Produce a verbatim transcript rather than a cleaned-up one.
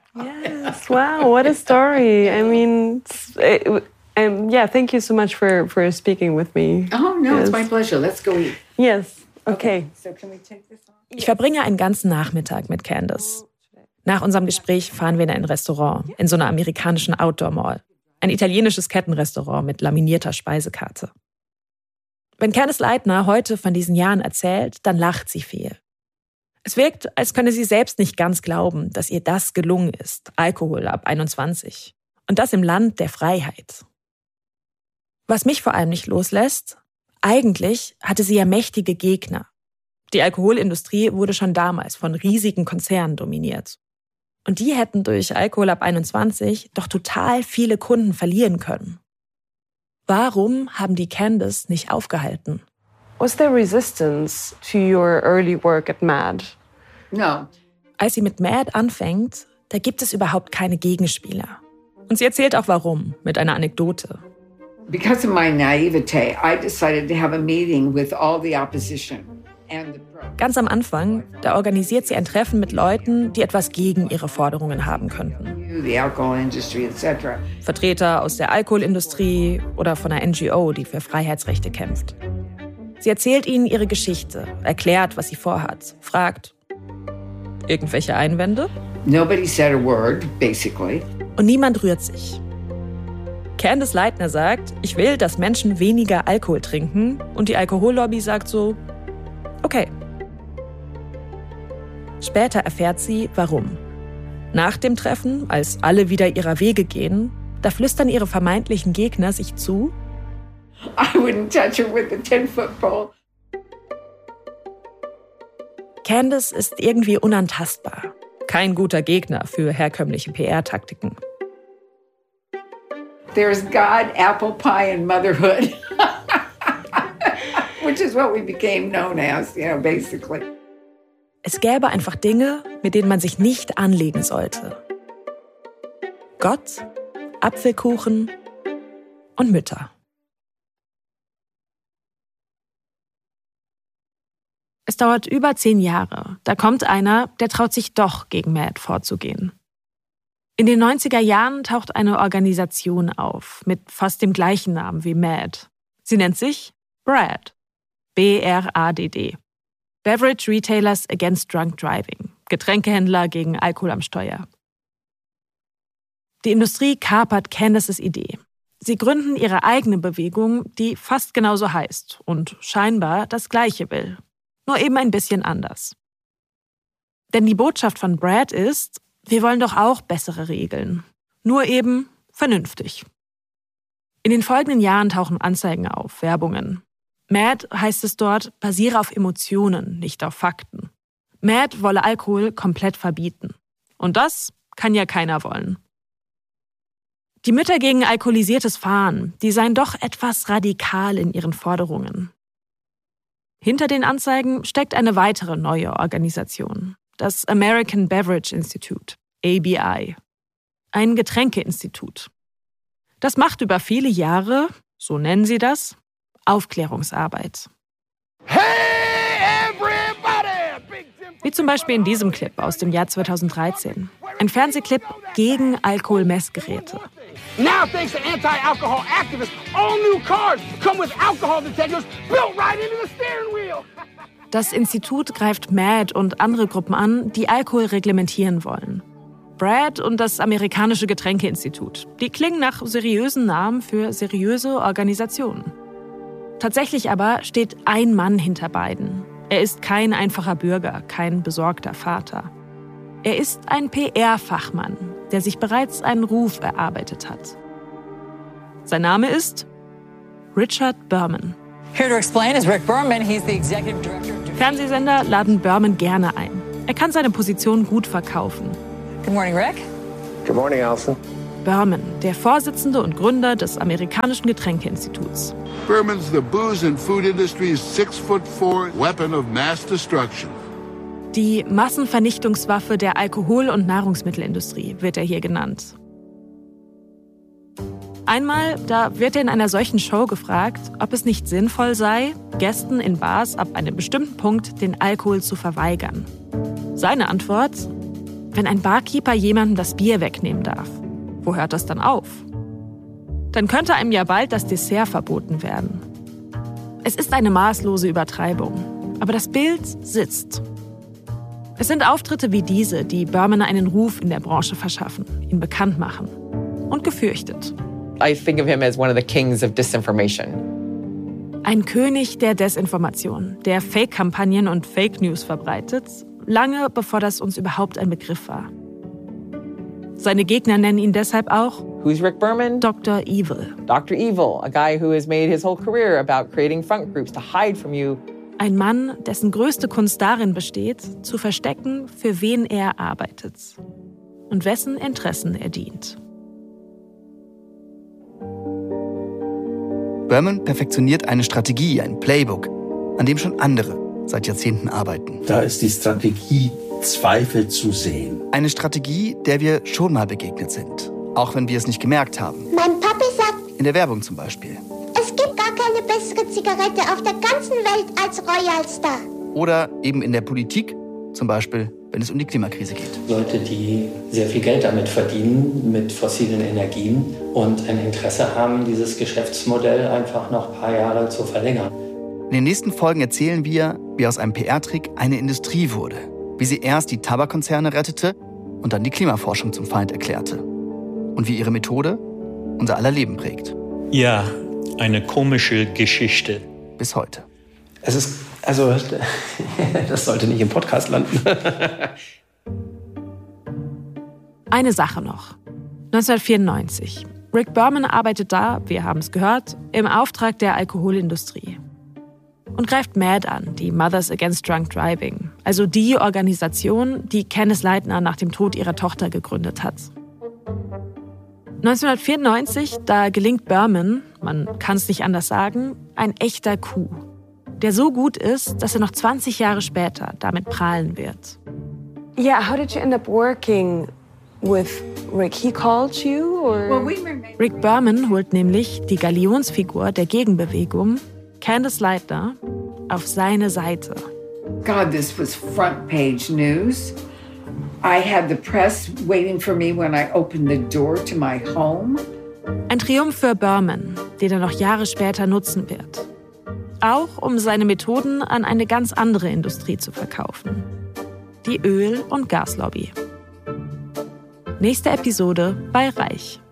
Yes, wow, what a story. I mean, it, um, yeah, thank you so much for, for speaking with me. Oh, no, yes. It's my pleasure. Let's go eat. Yes, okay. Okay, so can we take this on? Ich verbringe einen ganzen Nachmittag mit Candace. Nach unserem Gespräch fahren wir in ein Restaurant, in so einer amerikanischen Outdoor-Mall. Ein italienisches Kettenrestaurant mit laminierter Speisekarte. Wenn Candace Lightner heute von diesen Jahren erzählt, dann lacht sie viel. Es wirkt, als könne sie selbst nicht ganz glauben, dass ihr das gelungen ist, Alkohol ab einundzwanzig. Und das im Land der Freiheit. Was mich vor allem nicht loslässt, eigentlich hatte sie ja mächtige Gegner. Die Alkoholindustrie wurde schon damals von riesigen Konzernen dominiert. Und die hätten durch Alkohol ab einundzwanzig doch total viele Kunden verlieren können. Warum haben die Candace nicht aufgehalten? Was there resistance to your early work at MAD? No. Als sie mit MAD anfängt, da gibt es überhaupt keine Gegenspieler. Und sie erzählt auch warum, mit einer Anekdote. Because of my naivete, I decided to have a meeting with all the opposition and the pro. Ganz am Anfang, da organisiert sie ein Treffen mit Leuten, die etwas gegen ihre Forderungen haben könnten. The alcohol industry, et cetera. Vertreter aus der Alkoholindustrie oder von einer N G O, die für Freiheitsrechte kämpft. Sie erzählt ihnen ihre Geschichte, erklärt, was sie vorhat, fragt, irgendwelche Einwände? Nobody said a word, basically. Und niemand rührt sich. Candace Lightner sagt, ich will, dass Menschen weniger Alkohol trinken, und die Alkohollobby sagt so, okay. Später erfährt sie, warum. Nach dem Treffen, als alle wieder ihrer Wege gehen, da flüstern ihre vermeintlichen Gegner sich zu, I wouldn't touch her with a ten-foot pole. Candace ist irgendwie unantastbar. Kein guter Gegner für herkömmliche P R-Taktiken. There's God, apple pie, and motherhood. Which is what we became known as, you know, basically. Es gäbe einfach Dinge, mit denen man sich nicht anlegen sollte. Gott, Apfelkuchen und Mütter. Es dauert über zehn Jahre. Da kommt einer, der traut sich doch, gegen MAD vorzugehen. In den neunziger Jahren taucht eine Organisation auf, mit fast dem gleichen Namen wie MAD. Sie nennt sich BRAD. B R A D D. Beverage Retailers Against Drunk Driving. Getränkehändler gegen Alkohol am Steuer. Die Industrie kapert Candaces Idee. Sie gründen ihre eigene Bewegung, die fast genauso heißt und scheinbar das Gleiche will. Nur eben ein bisschen anders. Denn die Botschaft von BRAD ist, wir wollen doch auch bessere Regeln. Nur eben vernünftig. In den folgenden Jahren tauchen Anzeigen auf, Werbungen. MAD, heißt es dort, basiere auf Emotionen, nicht auf Fakten. MAD wolle Alkohol komplett verbieten. Und das kann ja keiner wollen. Die Mütter gegen alkoholisiertes Fahren, die seien doch etwas radikal in ihren Forderungen. Hinter den Anzeigen steckt eine weitere neue Organisation, das American Beverage Institute, A B I, ein Getränkeinstitut. Das macht über viele Jahre, so nennen sie das, Aufklärungsarbeit. Hey everybody! Wie zum Beispiel in diesem Clip aus dem Jahr zweitausenddreizehn. Ein Fernsehclip gegen Alkoholmessgeräte. Now, thanks to anti-alcohol activists, all new cars come with alcohol detectors built right into the steering wheel. Das Institut greift MAD und andere Gruppen an, die Alkohol reglementieren wollen. BRAD und das amerikanische Getränkeinstitut. Die klingen nach seriösen Namen für seriöse Organisationen. Tatsächlich aber steht ein Mann hinter beiden. Er ist kein einfacher Bürger, kein besorgter Vater. Er ist ein P R-Fachmann, der sich bereits einen Ruf erarbeitet hat. Sein Name ist Richard Berman. Here to explain is Rick Berman. He's the executive director. Fernsehsender laden Berman gerne ein. Er kann seine Position gut verkaufen. Good morning, Rick. Good morning, Alison. Berman, der Vorsitzende und Gründer des amerikanischen Getränkeinstituts. Berman's the booze and food industry's six foot four weapon of mass destruction. Die Massenvernichtungswaffe der Alkohol- und Nahrungsmittelindustrie wird er hier genannt. Einmal, da wird er in einer solchen Show gefragt, ob es nicht sinnvoll sei, Gästen in Bars ab einem bestimmten Punkt den Alkohol zu verweigern. Seine Antwort: Wenn ein Barkeeper jemandem das Bier wegnehmen darf, wo hört das dann auf? Dann könnte einem ja bald das Dessert verboten werden. Es ist eine maßlose Übertreibung, aber das Bild sitzt. Es sind Auftritte wie diese, die Berman einen Ruf in der Branche verschaffen, ihn bekannt machen und gefürchtet. I think of him as one of the kings of disinformation. Ein König der Desinformation, der Fake-Kampagnen und Fake News verbreitet, lange bevor das uns überhaupt ein Begriff war. Seine Gegner nennen ihn deshalb auch Who's Rick Berman? Doktor Evil. Doctor Evil, a guy who has made his whole career about creating front groups to hide from you. Ein Mann, dessen größte Kunst darin besteht, zu verstecken, für wen er arbeitet und wessen Interessen er dient. Berman perfektioniert eine Strategie, ein Playbook, an dem schon andere seit Jahrzehnten arbeiten. Da ist die Strategie, Zweifel zu sehen. Eine Strategie, der wir schon mal begegnet sind, auch wenn wir es nicht gemerkt haben. Mein Papi sagt, in der Werbung zum Beispiel. Es gibt gar keine bessere Zigarette auf der ganzen Welt als Royal Star. Oder eben in der Politik, zum Beispiel, wenn es um die Klimakrise geht. Leute, die sehr viel Geld damit verdienen, mit fossilen Energien und ein Interesse haben, dieses Geschäftsmodell einfach noch ein paar Jahre zu verlängern. In den nächsten Folgen erzählen wir, wie aus einem P R-Trick eine Industrie wurde, wie sie erst die Tabakkonzerne rettete und dann die Klimaforschung zum Feind erklärte. Und wie ihre Methode unser aller Leben prägt. Ja, eine komische Geschichte. Bis heute. Es ist, also, das sollte nicht im Podcast landen. Eine Sache noch. neunzehnhundertvierundneunzig. Rick Berman arbeitet da, wir haben es gehört, im Auftrag der Alkoholindustrie. Und greift M A D an, die Mothers Against Drunk Driving, also die Organisation, die Candice Lightner nach dem Tod ihrer Tochter gegründet hat. neunzehnhundertvierundneunzig, da gelingt Berman, man kann es nicht anders sagen, ein echter Coup, der so gut ist, dass er noch zwanzig Jahre später damit prahlen wird. Yeah, how did you end up working with Rick? He called you, or? Well, we were... Rick Berman holt nämlich die Galionsfigur der Gegenbewegung, Candice Lightner, auf seine Seite. God, this was front page news. I had the press waiting for me when I opened the door to my home. Ein Triumph für Berman, den er noch Jahre später nutzen wird. Auch um seine Methoden an eine ganz andere Industrie zu verkaufen. Die Öl- und Gaslobby. Nächste Episode bei Reich.